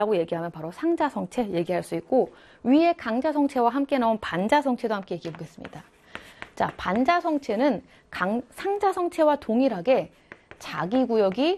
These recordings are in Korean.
라고 얘기하면 바로 상자성체 얘기할 수 있고, 위에 강자성체와 함께 나온 반자성체도 함께 얘기해 보겠습니다. 자, 반자성체는 상자성체와 동일하게 자기구역이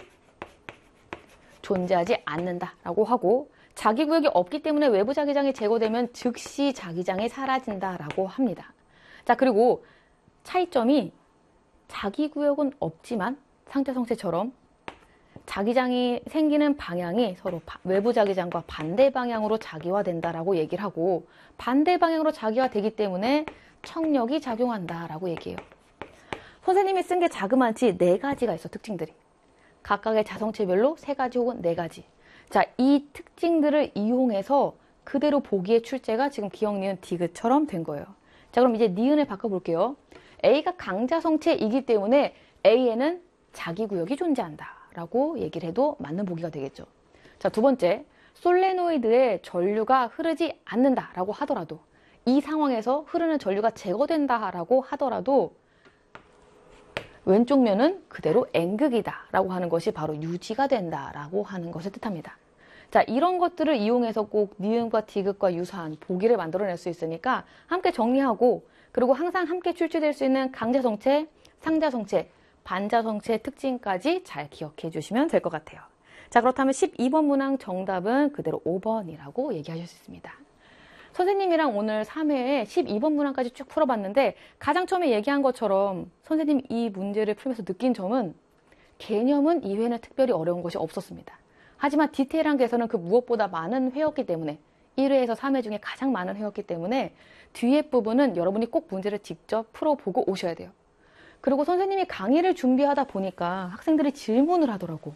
존재하지 않는다라고 하고, 자기구역이 없기 때문에 외부 자기장이 제거되면 즉시 자기장이 사라진다라고 합니다. 자, 그리고 차이점이 자기구역은 없지만 상자성체처럼 자기장이 생기는 방향이 서로 외부 자기장과 반대 방향으로 자기화된다라고 얘기를 하고, 반대 방향으로 자기화되기 때문에 청력이 작용한다라고 얘기해요. 선생님이 쓴 게 자그마치 4가지가 있어, 특징들이. 각각의 자성체별로 3가지 혹은 4가지. 자, 이 특징들을 이용해서 그대로 보기의 출제가 지금 기역, 니은, 디귿처럼 된 거예요. 자, 그럼 이제 니은을 바꿔볼게요. A가 강자성체이기 때문에 A에는 자기구역이 존재한다 라고 얘기를 해도 맞는 보기가 되겠죠. 자, 두 번째, 솔레노이드에 전류가 흐르지 않는다라고 하더라도, 이 상황에서 흐르는 전류가 제거된다라고 하더라도 왼쪽 면은 그대로 N극이다 라고 하는 것이 바로 유지가 된다라고 하는 것을 뜻합니다. 자, 이런 것들을 이용해서 꼭 니은과 디귿과 유사한 보기를 만들어낼 수 있으니까 함께 정리하고, 그리고 항상 함께 출제될 수 있는 강자성체, 상자성체, 반자성체의 특징까지 잘 기억해 주시면 될 것 같아요. 자, 그렇다면 12번 문항 정답은 그대로 5번이라고 얘기하실 수 있습니다. 선생님이랑 오늘 3회에 12번 문항까지 쭉 풀어봤는데, 가장 처음에 얘기한 것처럼 선생님이 이 문제를 풀면서 느낀 점은 개념은 2회는 특별히 어려운 것이 없었습니다. 하지만 디테일한 개선은 그 무엇보다 많은 회였기 때문에, 1회에서 3회 중에 가장 많은 회였기 때문에 뒤에 부분은 여러분이 꼭 문제를 직접 풀어보고 오셔야 돼요. 그리고 선생님이 강의를 준비하다 보니까 학생들이 질문을 하더라고.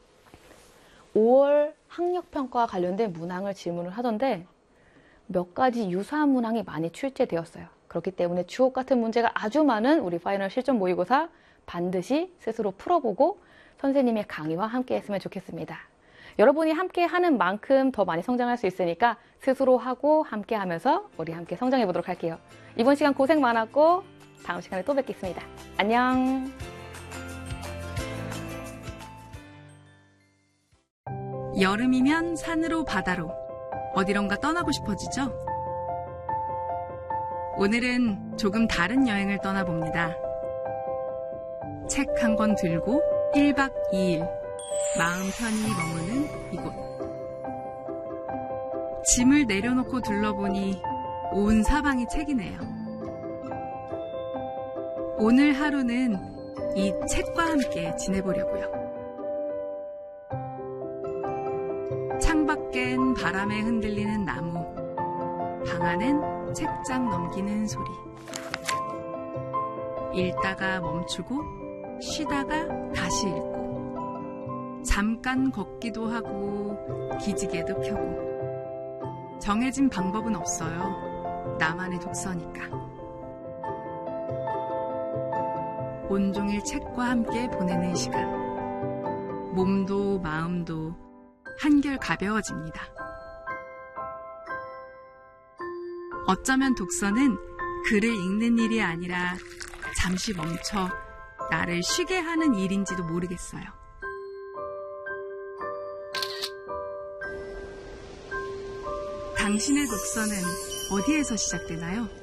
5월 학력평가와 관련된 문항을 질문을 하던데 몇 가지 유사한 문항이 많이 출제되었어요. 그렇기 때문에 주옥 같은 문제가 아주 많은 우리 파이널 실전 모의고사 반드시 스스로 풀어보고 선생님의 강의와 함께 했으면 좋겠습니다. 여러분이 함께 하는 만큼 더 많이 성장할 수 있으니까 스스로 하고 함께 하면서 우리 함께 성장해 보도록 할게요. 이번 시간 고생 많았고 다음 시간에 또 뵙겠습니다. 안녕. 여름이면 산으로 바다로 어디론가 떠나고 싶어지죠? 오늘은 조금 다른 여행을 떠나봅니다. 책 한 권 들고 1박 2일 마음 편히 머무는 이곳. 짐을 내려놓고 둘러보니 온 사방이 책이네요. 오늘 하루는 이 책과 함께 지내보려고요. 창밖엔 바람에 흔들리는 나무, 방 안엔 책장 넘기는 소리. 읽다가 멈추고 쉬다가 다시 읽고, 잠깐 걷기도 하고 기지개도 켜고. 정해진 방법은 없어요. 나만의 독서니까. 온종일 책과 함께 보내는 시간. 몸도 마음도 한결 가벼워집니다. 어쩌면 독서는 글을 읽는 일이 아니라 잠시 멈춰 나를 쉬게 하는 일인지도 모르겠어요. 당신의 독서는 어디에서 시작되나요?